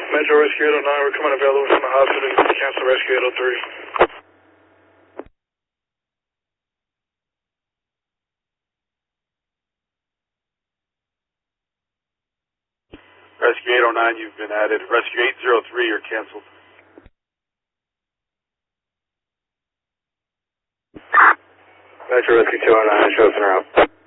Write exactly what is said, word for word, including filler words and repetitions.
Metro Rescue eight oh nine, we're coming available from the hospital. You can cancel Rescue eight oh three. Rescue eight oh nine, you've been added. Rescue eight oh three, you're canceled. Metro Rescue two oh nine, show center out.